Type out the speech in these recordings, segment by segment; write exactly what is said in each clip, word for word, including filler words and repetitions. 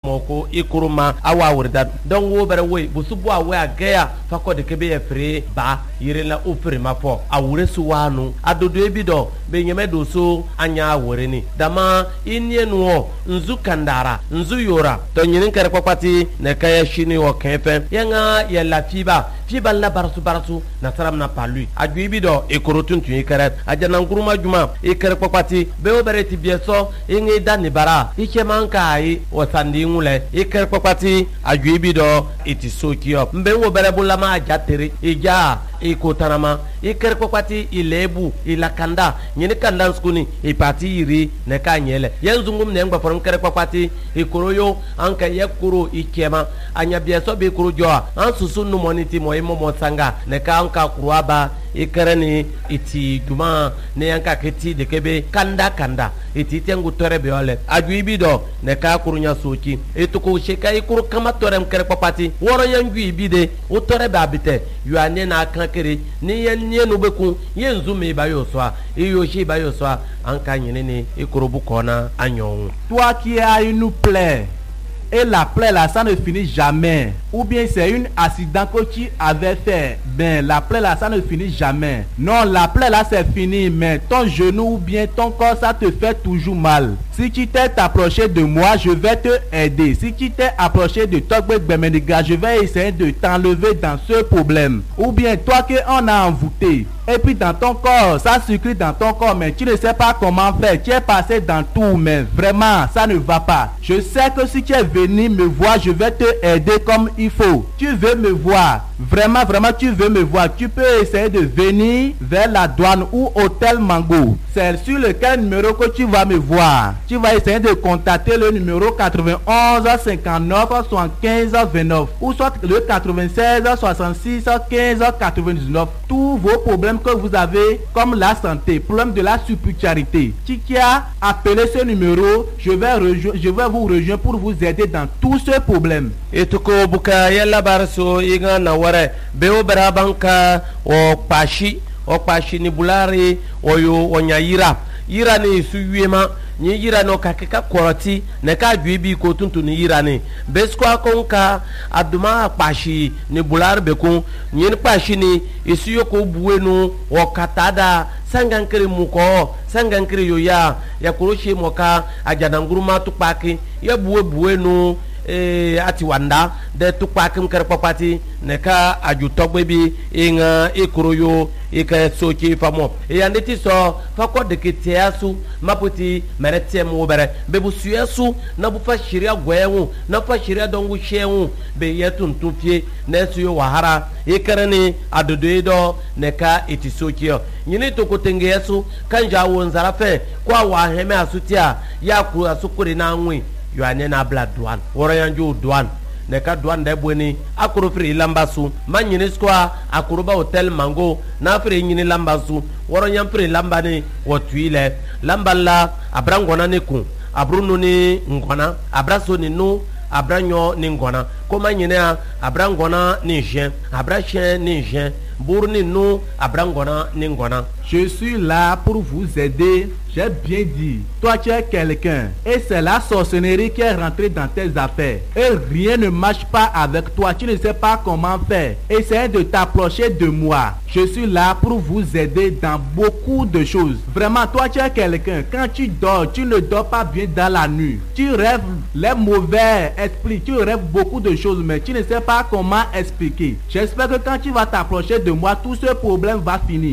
moko ikuruma awa wurdan don wo bare we busubu awe agaya fako de kebe efre ba yire la ofre mafo awure suwanu adodo ebido be nyeme do so anya awure ni dama inye nuo nzu kandara nzu yora to nyin kare kwakwati ne kaya shini wo kefe yanga ya la fiba fiba la barasu barasu na saram na palui aju ebido ikorotun tun ikare ajana nguruma juma ikare kwakwati be obere ti bieso inge dani bara ike manka ai wasandi ngule ikare kwakwati aju ebido itisokio mbe wo bere bulama ajatere ija ikotanama ikere kwakwati ilebu ilakanda nyini kanda skuni ipati iri ne kanyele yenzungum ne ngba forum kere kwakwati ikoroyo anka yekuro ikema anya bieso be kuro jo ansusu no moniti mo imo mo sanga ne ka anka kuruaba ikere ni iti duma ne anka keti de kebe kanda kanda iti tengu torebe ole aju ibido ne ka kurunya soki etuko sheka ikuru kama torem kere kwakwati woro yangu ibide utorebe abite yuane na kankere ni yen nie no beku yenzu me bayo soa iyo shi bayo soa anka nyene ni ikorobu kona anyon. Toi qui as une plaie et la plaie là ça ne finit jamais, ou bien c'est une accident que tu avais fait, ben la plaie là ça ne finit jamais. Non, la plaie là c'est fini, mais ton genou ou bien ton corps ça te fait toujours mal. Si tu t'es approché de moi, je vais te aider. Si tu t'es approché de Togbe Bemeniga, je vais essayer de t'enlever dans ce problème. Ou bien toi que on a envoûté, et puis dans ton corps, ça circule dans ton corps, mais tu ne sais pas comment faire. Tu es passé dans tout, mais vraiment, ça ne va pas. Je sais que si tu es venu me voir, je vais te aider comme il faut. Tu veux me voir, vraiment, vraiment, tu veux me voir. Tu peux essayer de venir vers la douane ou Hôtel Mango. C'est sur lequel numéro que tu vas me voir. Tu vas essayer de contacter le numéro quatre-vingt-onze cinquante-neuf soixante-quinze vingt-neuf ou soit le quatre-vingt-seize soixante-six quinze quatre-vingt-dix-neuf. Tous vos problèmes que vous avez comme la santé, problème de la supputarité. Si tu as appelé ce numéro, je vais, je vais vous rejoindre pour vous aider dans tous ces problèmes. Et tout ko buka yalla barso inga na ware beo berabanka o pashi o pashi ni bulari oyo onyayira yira ni suyema ni yira no kakeka koroti ne ka dwebi ko tuntu ni yira ni besko akonka aduma pashi ni bular bekun ni pashi ni isuyo ko buwenu o katada sangankere muko sangankere yoya ya kuroshi moka ajana nguruma tupaki ya buwe buwenu eh ati wanda de tukpakim kere papati ne ka ajutogbe bi inga ikoroyo ika soki famo e yanditi so fako de kitiasu maputi meretem wo bere bebu suyesu na bu fa shiria gwewu na fa shiria dongu shewu be yetun tupie na suyo wahara ikere ni adodoido ne ka itisokio nyini to kotenge yesu kanja wo nzarafe kwa wa heme asutia ya ku asukuri na nwi yo ane na bla douane woro yanju douane ne ka douane de boni akuru fri lambasu manyini skwa akuru ba Hôtel Mango na fri nyini lambasu woro nyam fri lambani wotuile lamballa abrangona ne ku abruno ni ngona abraso ni nu abranyo ni ngona koma nyine abrangona ni chien abrachien ni chien bourni nu abrangona ni ngona. Je suis là pour vous aider. J'ai bien dit. Toi, tu es quelqu'un. Et c'est la sorcellerie qui est rentrée dans tes affaires. Et rien ne marche pas avec toi. Tu ne sais pas comment faire. Essaye de t'approcher de moi. Je suis là pour vous aider dans beaucoup de choses. Vraiment, toi, tu es quelqu'un. Quand tu dors, tu ne dors pas bien dans la nuit. Tu rêves les mauvais esprits. Tu rêves beaucoup de choses, mais tu ne sais pas comment expliquer. J'espère que quand tu vas t'approcher de moi, tout ce problème va finir.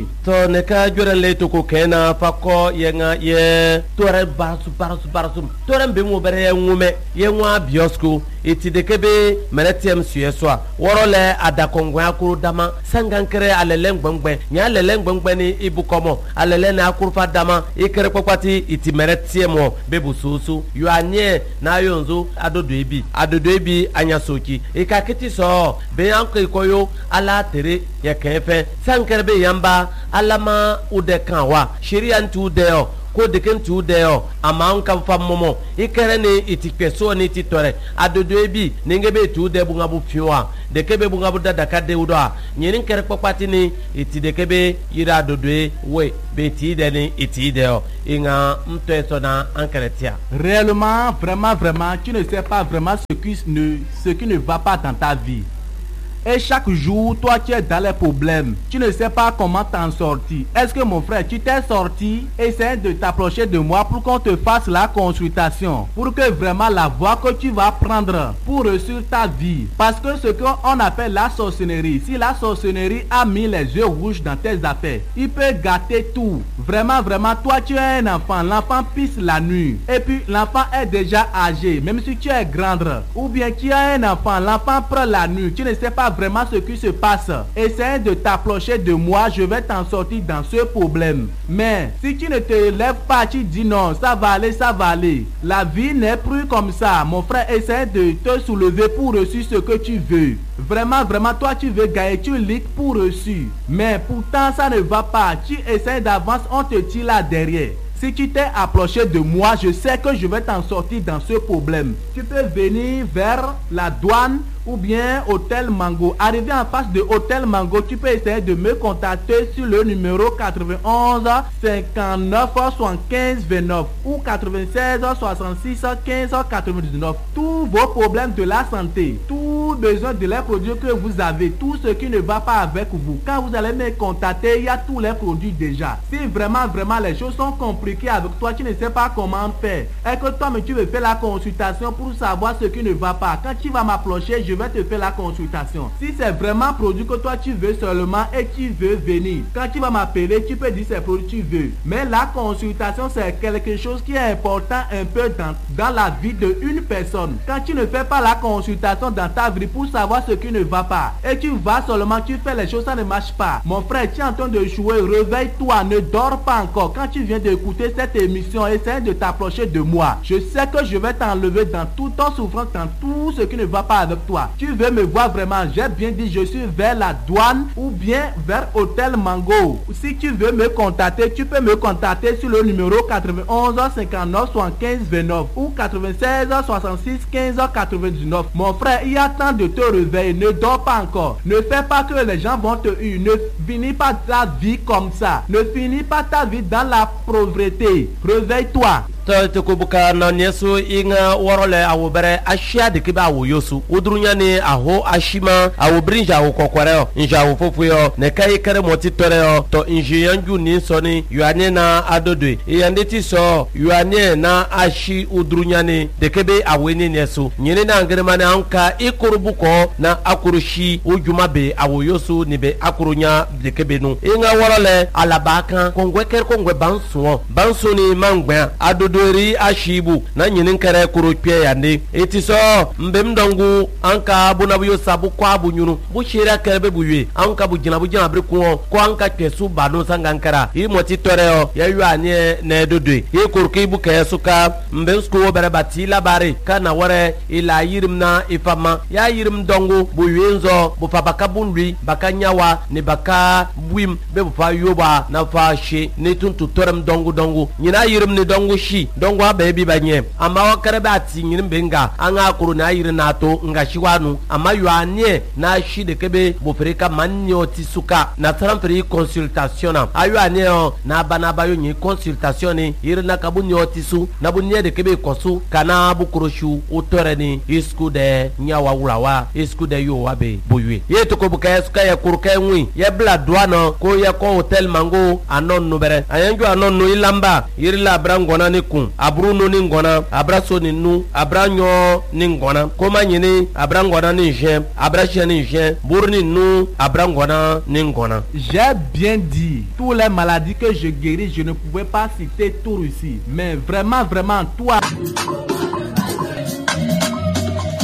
Jurale to ko kena fako yenga ye tore barasu barasu barasu tore mbe mo bere yengume yenwa biosco eti de kebe meretem sueswa worole adakongwa akuru dama sangankere alele ngbangbe nya alele ngbangbe ni ibukomo alele na akurfa dama ikere kwakwati iti meretemo bebu susu yo anye na yonzo adodo ebi adodo ebi anya soki ikakiti so be yanko ikoyo ala tere ye kefe sankere be yamba alama ude kanwa shiri antu deo ko de ken tu de o ama nka fa momo ikere ni itikpeso ni titore adodo ebi ningebe tu de bunga bu fiwa de kebe bunga bu dada ka de udo a nyirin kere kpakpati ni iti de kebe yira adodo e we be ti de ni iti de o inga mto eso na ankeretia. Réellement, vraiment, vraiment, tu ne sais pas vraiment ce qui ne, ce qui ne va pas dans ta vie. Et chaque jour, toi, tu es dans les problèmes. Tu ne sais pas comment t'en sortir. Est-ce que mon frère, tu t'es sorti? Essaie de t'approcher de moi pour qu'on te fasse la consultation. Pour que vraiment la voie que tu vas prendre pour réussir ta vie. Parce que ce qu'on appelle la sorcellerie, si la sorcellerie a mis les yeux rouges dans tes affaires, il peut gâter tout. Vraiment, vraiment, toi, tu es un enfant. L'enfant pisse la nuit. Et puis, l'enfant est déjà âgé. Même si tu es grande. Ou bien tu as un enfant. L'enfant prend la nuit. Tu ne sais pas vraiment ce qui se passe. Essaye de t'approcher de moi, je vais t'en sortir dans ce problème. Mais si tu ne te lèves pas, tu dis non, ça va aller, ça va aller. La vie n'est plus comme ça. Mon frère, essaie de te soulever pour réussir ce que tu veux. Vraiment, vraiment, toi tu veux gagner, tu liques pour réussir. Mais pourtant ça ne va pas. Tu essaies d'avance, on te tire là derrière. Si tu t'es approché de moi, je sais que je vais t'en sortir dans ce problème. Tu peux venir vers la douane ou bien Hôtel Mango. Arrivé en face de Hôtel Mango, tu peux essayer de me contacter sur le numéro quatre-vingt-onze cinquante-neuf soixante-quinze vingt-neuf ou quatre-vingt-seize soixante-six quinze quatre-vingt-dix-neuf. Tous vos problèmes de la santé, tout besoin de les produits que vous avez, tout ce qui ne va pas avec vous. Quand vous allez me contacter, il y a tous les produits déjà. Si vraiment, vraiment les choses sont compliquées avec toi, tu ne sais pas comment faire, et que toi, mais tu veux faire la consultation pour savoir ce qui ne va pas. Quand tu vas m'approcher, je vais te faire la consultation. Si c'est vraiment produit que toi tu veux seulement et tu veux venir, quand tu vas m'appeler, tu peux dire c'est produit que tu veux. Mais la consultation, c'est quelque chose qui est important un peu dans, dans la vie de une personne. Quand tu ne fais pas la consultation dans ta vie pour savoir ce qui ne va pas, et tu vas seulement, tu fais les choses, ça ne marche pas. Mon frère, tu es en train de jouer, réveille-toi, ne dors pas encore. Quand tu viens d'écouter cette émission, essaie de t'approcher de moi. Je sais que je vais t'enlever dans toute ton souffrance, dans tout ce qui ne va pas avec toi. Tu veux me voir vraiment, j'ai bien dit, je suis vers la douane ou bien vers Hôtel Mango. Si tu veux me contacter, tu peux me contacter sur le numéro quatre-vingt-onze cinquante-neuf soixante-quinze vingt-neuf ou quatre-vingt-seize soixante-six quinze quatre-vingt-dix-neuf. Mon frère, il y a temps de te réveiller, ne dors pas encore. Ne fais pas que les gens vont te huer, ne finis pas ta vie comme ça. Ne finis pas ta vie dans la pauvreté. Réveille-toi. to ko buka na nyeso inga worole awobere ashia de kiba awoyosu udrunya ni aho ashima awobrinja awokokore nja awofofuyo ne kai kare moti toreo to injiyanju ni soni yuane na adodwe iyandeti so yuane na ashi udrunya ni de kebe aweni nyeso nyine na ngrema na anka ikurubuko na akurushi ujumabe awoyosu ni be akurunya de kebe nu inga worole alabaka kongwe ker kongwe banso banso ni mangba adodo ri ashibu na nyinin kare kuro pye yande eti so mbem dongu anka bunabu yo sabu kwa bunyunu bu shira kerbe buye anka bu jina bu jina bre ko ko anka kesu bado sangankara i moti toreo ya yu anye na dodwe e kurki bu kesuka mbem sko bere bati labare kana wore ila yirim na ifama ya yirim dongu bu yenzo bu fabaka bunwi bakanyawa ne baka buim be bu fa yoba na fa she ne tuntu torem dongu dongu nyina yirim ne dongu shi dongu abebi banye ama wakare ba tinyin benga anga kuru na yiri na to nga shiwanu ama yuanie na shi de kebe bo freka manyo tisuka na transferi consultation na ayu anie na bana bayo nyi consultation ni yiri na kabunyo tisu na bunye de kebe kosu kana bu kurushu utore ni isku de nyawa urawa isku de yo wabe boywe yeto ko buka eska ya kurka nwi ye bla douane ko ya ko Hôtel Mango anon nubere ayanju anon no ilamba yiri la brangona ni kun abruno ni ngona abraso ni nu abranyo ni ngona koma nyini abrangona ni jen abrache ni jen burni nu abrangona ni ngona. J'ai bien dit tous les maladies que je guéris, je ne pouvais pas citer tout ici, mais vraiment vraiment toi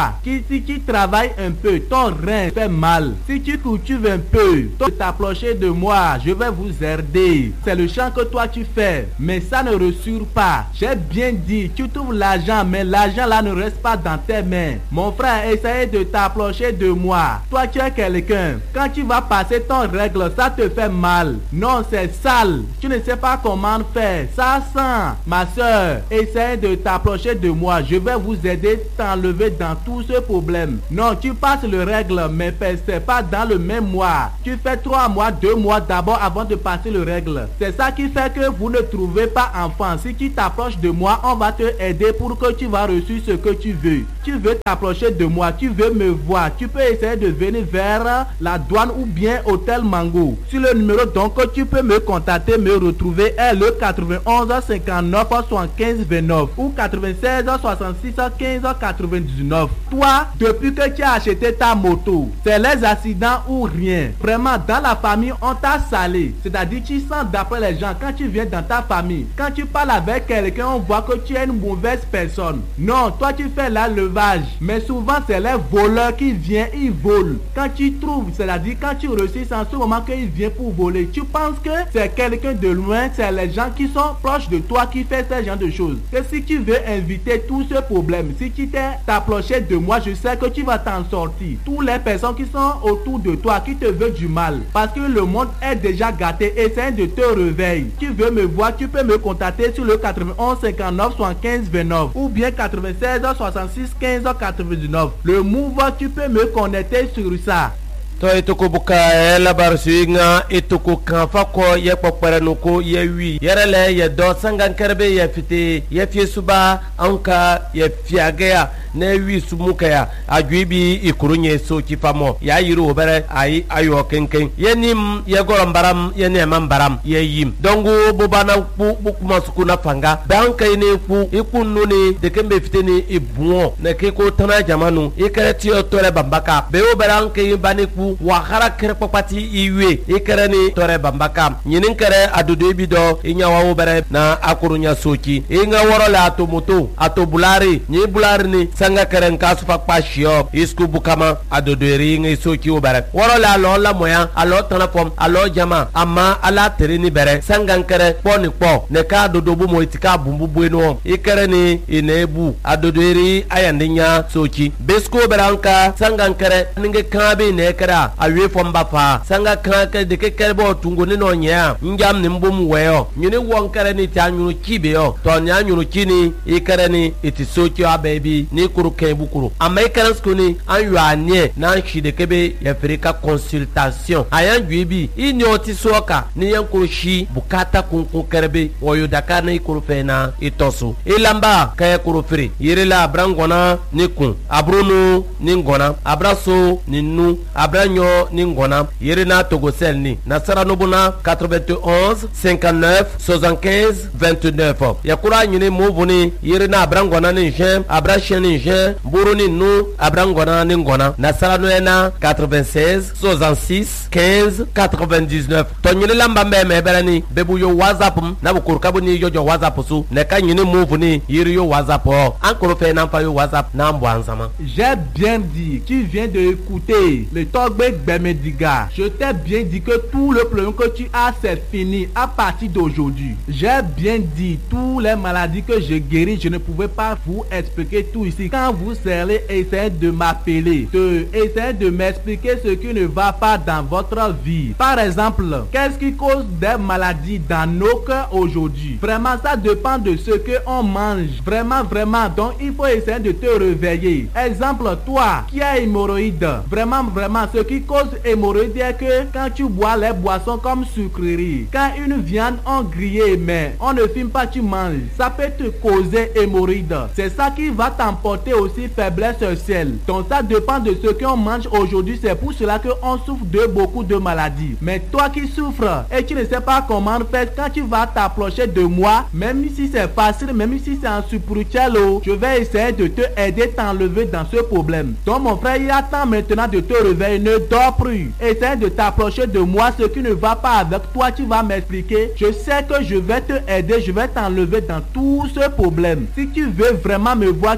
Qui, si tu travailles un peu, ton rein fait mal. Si tu cultives un peu, toi t'approcher de moi, je vais vous aider. C'est le chant que toi tu fais, mais ça ne rassure pas. J'ai bien dit, tu trouves l'argent, mais l'argent là ne reste pas dans tes mains. Mon frère, essaye de t'approcher de moi. Toi tu es quelqu'un, quand tu vas passer ton règle, ça te fait mal. Non, c'est sale. Tu ne sais pas comment faire. Ça sent. Ma soeur, essaye de t'approcher de moi. Je vais vous aider à t'enlever dans tout ce problème. Non, tu passes le règle, mais c'est pas dans le même mois. Tu fais trois mois, deux mois d'abord avant de passer le règle. C'est ça qui fait que vous ne trouvez pas enfant. Si tu t'approches de moi, on va te aider pour que tu vas reçu ce que tu veux. Tu veux t'approcher de moi, tu veux me voir. Tu peux essayer de venir vers la douane ou bien Hôtel Mango. Sur le numéro donc que tu peux me contacter, me retrouver est le quatre-vingt-onze cinquante-neuf soixante-quinze vingt-neuf ou quatre-vingt-seize soixante-six quinze quatre-vingt-dix-neuf. Toi, depuis que tu as acheté ta moto, c'est les accidents ou rien. Vraiment, dans la famille, on t'a salé. C'est-à-dire, tu sens d'après les gens, quand tu viens dans ta famille, quand tu parles avec quelqu'un, on voit que tu es une mauvaise personne. Non, toi tu fais la levage. Mais souvent, c'est les voleurs qui viennent, ils volent. Quand tu trouves, c'est-à-dire quand tu réussis, c'est en ce moment qu'il vient pour voler. Tu penses que c'est quelqu'un de loin, c'est les gens qui sont proches de toi qui font ce genre de choses. Que si tu veux inviter tout ce problème, si tu t'es approché de moi, je sais que tu vas t'en sortir. Toutes les personnes qui sont autour de toi, qui te veulent du mal, parce que le monde est déjà gâté, essaye de te réveiller. Tu veux me voir, tu peux me contacter sur le quatre-vingt-onze cinquante-neuf soixante-quinze vingt-neuf ou bien quatre-vingt-seize soixante-six quinze quatre-vingt-dix-neuf. Le mouvement, tu peux me connecter sur ça. To itoko buka la barsuinga itoko kanfa ko ye kokparanu ko ye wi yerele ye do sangan karbe ye fite ye fie suba anka ye fiagea na wi sumuka ya adwibi ikurunye so kifamo ya yiru obere ai ayo kenken ye nim ye gorambaram ye ne mambaram ye yim dongu bobana bu bukuma sukuna fanga banka ine ku ikunu ni de kembe fite ni ibuo na ke ko tana jamanu ikereti otore bambaka be obere anke bani ku wahara kere popati iwe ikere ni tore bambaka nyinin kere adudu bido inyawa obere na akurunya soki inga worola atomoto atobulari nyi bulari ni sanga kere nkasu fakpashio isku bukama adudu ri ngi soki obere worola lo la moya alo tanafom alo jama ama ala tere ni bere sanga kere poni po ne ka adudu bu moitika bumbu bueno ikere ni inebu adudu ri ayandinya soki besko beranka sanga kere ninge kabe ne kere awe fomba fa sanga kanka de kekerbo tungo ni no nya njam ni mbum weyo nyini wonkere ni tanyuru kibe yo to nya nyuru kini ikere ni itisoki abebi ni kuru kebukuru ama ikere skuni anyu anye na shide kebe ya frika consultation ayan juibi ini otisoka ni yankuru shi bukata kunku kerbe oyo dakar ni kuru fena itosu ilamba kaya kuru fri yirila brangona ni kun abrunu ni ngona abraso ni nu abranyo ni ngona yerina togosel ni nasara nobuna quatre-vingt-onze cinquante-neuf soixante-quinze vingt-neuf yakura nyine muvuni yerina abrangona ni jem abrachen ni jem buru ni nu abrangona ni ngona nasara noena quatre-vingt-seize soixante-six quinze quatre-vingt-dix-neuf to nyine lamba mbeme berani bebu yo whatsapp na bukur kabuni yo jo whatsapp su ne ka nyine muvuni yiri yo whatsapp encore fait nan pa yo whatsapp na mbwanzama. J'ai bien dit, tu viens de écouter le Togbe Bemediga. Je t'ai bien dit que tout le problème que tu as, c'est fini à partir d'aujourd'hui. J'ai bien dit, toutes les maladies que je guéris, je ne pouvais pas vous expliquer tout ici. Quand vous serez, essayez de m'appeler, de essayez de m'expliquer ce qui ne va pas dans votre vie. Par exemple, qu'est-ce qui cause des maladies dans nos cœurs aujourd'hui? Vraiment, ça dépend de ce qu'on mange. Vraiment, vraiment. Donc, il faut essayer de te réveiller. Exemple, toi qui as hémorroïde, vraiment, vraiment, ce qui cause hémorroïde est que quand tu bois les boissons comme sucreries, quand une viande en grillée, mais on ne filme pas, tu manges, ça peut te causer hémorroïde. C'est ça qui va t'emporter aussi faiblesse sexuelle. Donc, ça dépend de ce qu'on mange aujourd'hui. C'est pour cela qu'on souffre de beaucoup de maladies. Mais toi qui souffres et tu ne sais pas comment faire, quand tu vas t'approcher de moi, même si c'est facile, même si c'est en spirituel, je vais essayer de te aider, t'enlever dans ce problème. Donc mon frère, il attend maintenant de te réveiller, ne dors plus. Essaye de t'approcher de moi, ce qui ne va pas avec toi, tu vas m'expliquer. Je sais que je vais te aider, je vais t'enlever dans tout ce problème. Si tu veux vraiment me voir, tu peux venir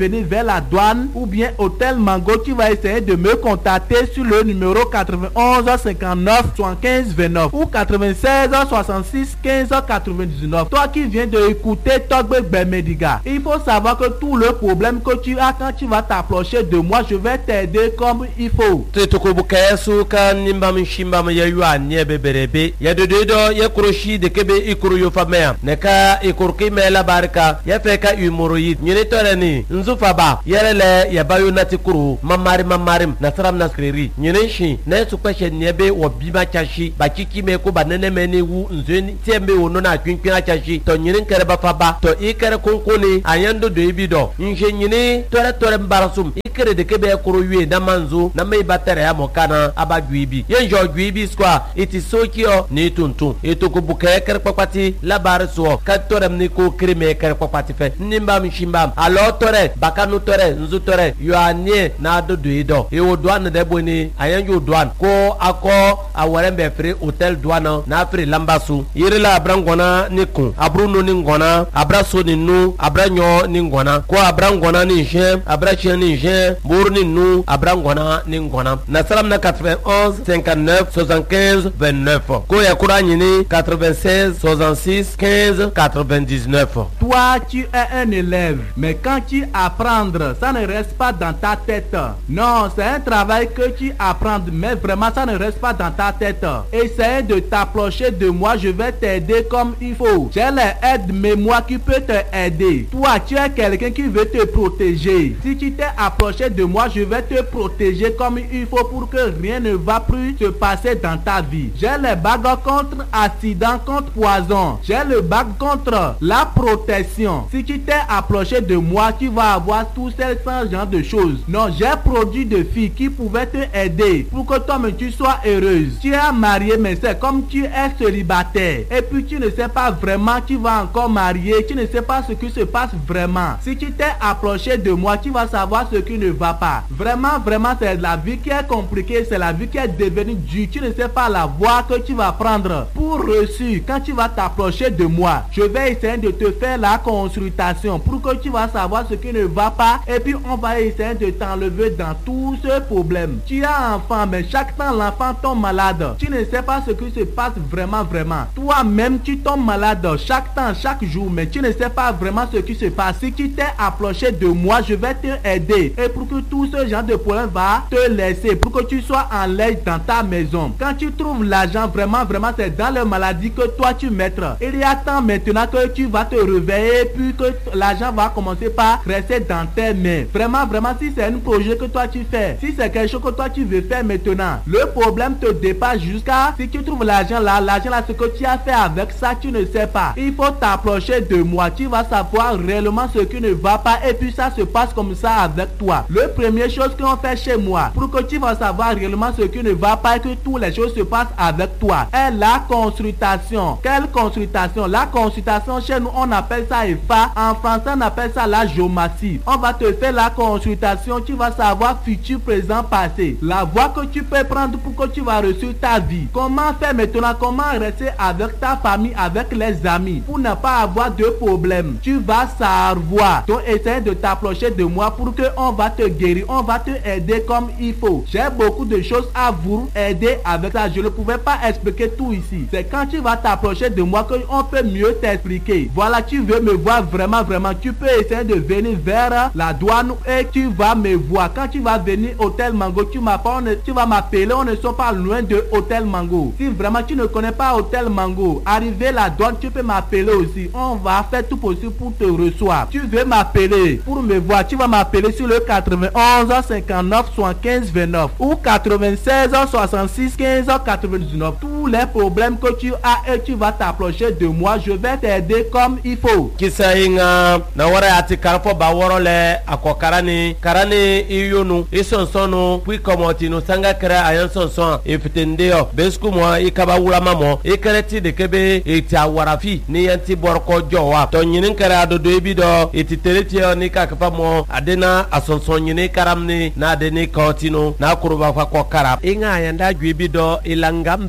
venir vers la douane ou bien Hôtel Mango, tu vas essayer de me contacter sur le numéro quatre-vingt-onze cinquante-neuf soixante-quinze vingt-neuf ou quatre-vingt-seize soixante-six quinze quatre-vingt-dix-neuf. Toi qui viens de écouter Togbe Bemediga, il faut savoir que tout le problème que tu as quand tu vas t'approcher de moi, je vais t'aider comme il faut. Tutukubukesu kan nimbam shimbam ya yua nyebe berebe ya dodo ya kuroshi de kebe ikuru yo famea neka ikurki mela barka ya feka umoroyid nyene torani nzufa ba yerele ya bayo natikuru mamari mamarim nasram naskriri nyene shi na su kweshe nyebe wo biba chashi ba kiki me ko banene meni wu nzeni tembe wono na kwinkwin achashi to nyene kere ba faba to ikere konkoni ayando do ibido nje nyene tore tore mbarasum ikere de kebe kuru yue na manzo na me batere ya mokana abajuibi yenjo juibi skwa iti sokio ni tuntu eto ko buke kere papati la barso ka tore ni ko krime kere papati fe nimba mshimbam alo tore bakanu tore nzu tore yo anie na do do ido e o douane de boni ayanjo douane ko ako awarembe free hotel douane na free lambasu yirila abrangona ni kun abruno ni ngona abraso ni nu abranyo ni ngona ko abrangona ni je abrache ni je burni nu abrangona ni ngona na salam na quatre-vingt-onze cinquante-neuf soixante-quinze vingt-neuf ko ya kurani ni quatre-vingt-seize soixante-six quinze quatre-vingt-dix-neuf. Toi tu es un élève, mais quand tu apprendre, ça ne reste pas dans ta tête. Non, c'est un travail que tu apprends, mais vraiment ça ne reste pas dans ta tête. Essaye de t'approcher de moi, je vais t'aider comme il faut. J'ai les aides mémoire qui peut te aider. Toi, tu es quelqu'un qui veut te protéger. Si tu t'es approché de moi, je vais te protéger comme il faut pour que rien ne va plus se passer dans ta vie. J'ai les bagues contre accident, contre poison. J'ai le bague contre la protection. Si tu t'es approché de moi, tu vas avoir tous ces genre de choses. Non, j'ai produit de filles qui pouvaient te aider pour que toi-même tu sois heureuse. Tu es marié, mais c'est comme tu es célibataire. Et puis tu ne sais pas vraiment tu vas encore marier. Tu ne sais pas ce qui se passe vraiment. Si tu t'es approché de moi, tu vas savoir ce qui ne va pas. Vraiment, vraiment, c'est la vie qui est compliquée. C'est la vie qui est devenue dure. Tu ne sais pas la voie que tu vas prendre pour reçu. Quand tu vas t'approcher de moi, je vais essayer de te faire la consultation pour que tu vas savoir ce qui ne va pas. Et puis on va essayer de t'enlever dans tout ce problème. Tu as un enfant, mais chaque temps l'enfant tombe malade. Tu ne sais pas ce qui se passe vraiment, vraiment. Toi-même, tu tombes malade chaque temps, chaque jour, mais tu ne sais pas vraiment ce qui se passe. Si tu t'es approché de moi, je vais te aider. Et pour que tout ce genre de problème va te laisser, pour que tu sois en l'aise dans ta maison. Quand tu trouves l'argent, vraiment, vraiment, c'est dans la maladie que toi tu mettras. Il y a temps maintenant que tu vas te réveiller, puis que l'argent va commencer par rester dans tes mains. Vraiment, vraiment, si c'est un projet que toi tu fais, si c'est quelque chose que toi tu veux faire maintenant, le problème te dépasse jusqu'à si tu trouves l'argent là, l'argent là, ce que tu as fait avec ça, tu ne sais pas. Il faut t'approcher de moi, tu vas savoir réellement ce qui ne va pas et puis ça se passe comme ça avec toi. Le première chose qu'on fait chez moi, pour que tu vas savoir réellement ce qui ne va pas et que toutes les choses se passent avec toi, est la consultation. Quelle consultation? La consultation chez nous, on appelle ça E F A. En français, on appelle ça la géomatie. On va te faire la consultation, tu vas savoir futur, présent, passé. La voie que tu peux prendre pour que tu vas réussir ta vie. Comment faire maintenant? Comment rester avec ta famille, avec les amis, pour ne pas avoir de problème. Tu vas savoir. Donc, essaye de t'approcher de moi pour que on va te guérir, on va te aider comme il faut. J'ai beaucoup de choses à vous aider avec ça. Je ne pouvais pas expliquer tout ici. C'est quand tu vas t'approcher de moi qu'on peut mieux t'expliquer. Voilà, tu veux me voir vraiment, vraiment. Tu peux essayer de venir vers la douane et tu vas me voir. Quand tu vas venir Hôtel Mango, tu m'appelles, tu vas m'appeler. On ne sont pas loin de Hôtel Mango. Si vraiment tu ne connais pas Hôtel Mango, arriver à la douane, tu peux m'appeler aussi. On va faire tout possible pour te recevoir. Tu veux m'appeler pour me voir, tu vas m'appeler sur le quatre-vingt-onze cinquante-neuf soixante-quinze vingt-neuf ou quatre-vingt-seize soixante-six quinze quatre-vingt-dix-neuf. Tous les problèmes que tu as et tu vas t'approcher de moi, je vais t'aider comme il faut. Kisa inga na wara ati karfo ba woro le akokarani karani iyonu isonsono puis komoti no sanga kra ayan sonson efitendeo besku mo ikaba wura mamo ikareti de kebe eti awarafi ni yanti borko jowa to nyinin kara do do ebido eti tereti ni kakapa mo adena asonson nyini karamni na adeni kotino na kuruba kwa kokara inga yanda gwebido ilangam bem ni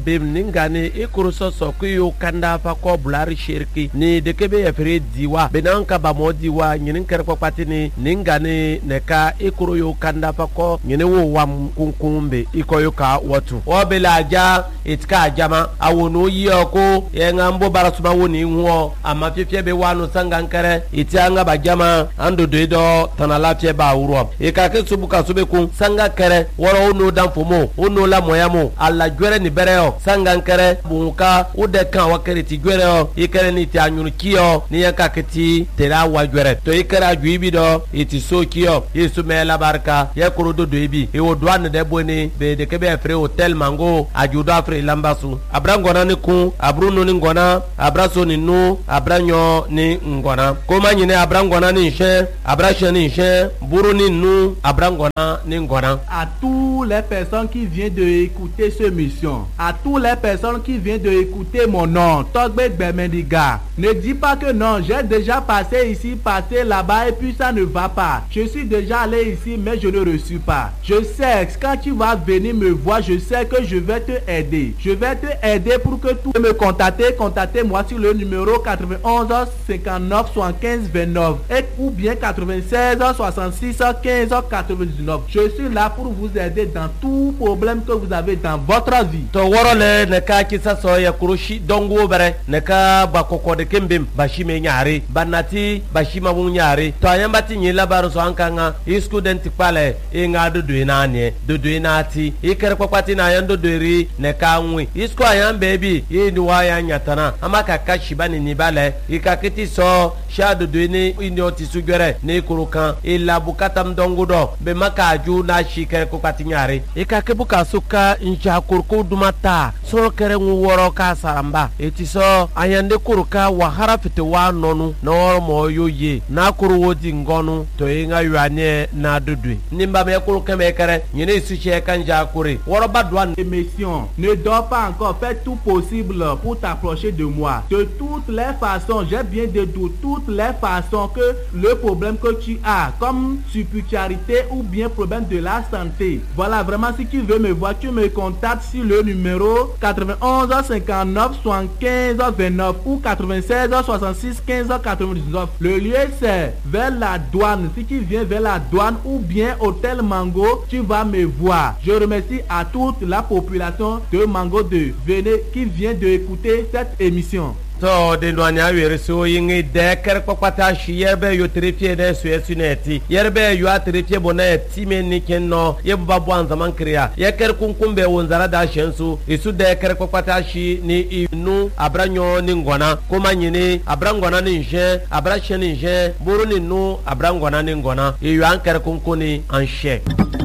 ningane ikuru soso kuyo kanda fa ko bulari shirki ni de kebe efre diwa benanka ba mo diwa nyinin kere ko patini ningane neka ikuru yo kanda fa ko nyine wo wam kunkumbe ikoyo ka watu obela ja itka jama awono yiyoko yengambo barasuma woni nwo amafefie be wanu sangankere itianga ba jama ando dedo tanalafie ba wuro ikake subuka subeku sanga kere woro ono danfomo ono la moyamo alla gwere ni bereo sangankere bunka ude kan wakere ti gwere o ikere ni ti anyuru kiyo ni yakaketi tera wa gwere to ikere ajuibi do iti so kiyo yesu mela barka yakuru do doibi e o douane de boni be de kebe fré hotel mango ajudo afre lambasu abrangona ni kun abruno ni ngona abraso ni nu abranyo ni ngona koma nyine abrangona ni nche abrashe ni nche buru ni nu abrangona ni ngona. À tous les personnes qui viennent de écouter ce mission, à tous les personnes qui viennent de écouter mon nom, Togbe Gbemendiga, ne dis pas que non, j'ai déjà passé ici, passé là-bas et puis ça ne va pas. Je suis déjà allé ici mais je ne reçus pas. Je sais que quand tu vas venir me voir, je sais que je vais te aider. Je vais te aider pour que tu me contactes. Contactez-moi sur le numéro quatre-vingt-onze cinquante-neuf soixante-quinze vingt-neuf et ou bien quatre-vingt-seize soixante-six quinze quatre-vingt-dix-neuf. Je suis là pour vous aider dans tout problème que vous avez dans votre vie. To worole ne ka kisa so ya kurushi dongo bare ne ka ba koko de kembem bashi me nyaare banati bashi ma bu nyaare to ayambati nyi labaru so ankanga i student pale e nga do do na ne do do na ti i kere kwakwati na yando do ri ne ka nwi isko ayam baby i ni wa ya nyatana amaka kashi bani ni bale i ka kiti so sha do do ni i ni oti sugere ne kurukan e la bukata mdongo do be maka ju na shi kere kwakwati nyaare i ka ke buka suka inja kurko dumata so kere nworo ka saramba eti so ayande kuruka wahara fite wa nonu na woro mo yoye na kuru wodi ngonu to inga yuane na dudui nimba me kuruka me kere nyine isu che kanja kure woro badwa Mission ne doit pas encore faire tout possible pour t'approcher de moi. De toutes les façons, j'ai bien dit de toutes les façons que le problème que tu as, comme spiritualité ou bien problème de la santé. Voilà, vraiment, si tu veux me voir, tu me contactes sur le numéro quatre-vingt-onze cinquante-neuf soixante-quinze vingt-neuf ou quatre-vingt-seize soixante-six quinze quatre-vingt-dix-neuf. Le lieu c'est vers la douane. Si tu viens vers la douane ou bien Hôtel Mango, tu vas me voir. Je remercie à toute la population de Mango deux venez qui vient de écouter cette émission. to de no anya were so yingi de ker kwakwata shi yerbe yo trefie de so esuneti yerbe yo atrefie bona ti me ni kenno ye babu an zaman kriya ye ker kunkumbe wonzara da shensu isu de ker kwakwata shi ni inu abranyo ni ngona koma nyini abrangona ni nje abrashe ni nje buru ni nu abrangona ni ngona e yo an ker kunkuni an she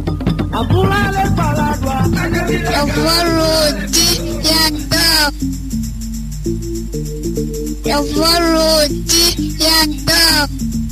Abula le paladwa Yavaroti yanda Yavaroti yanda